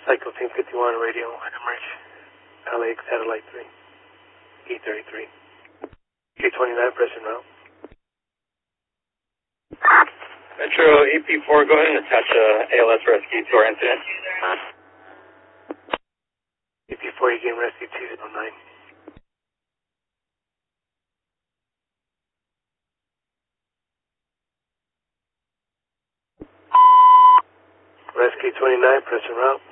Cycle Team 51 radio, emerge, LA Satellite 3, E33. K29, pressing route. Metro EP4, go ahead and attach ALS rescue to our incident. EP4, you gain rescue 209. Rescue 29, pressing route.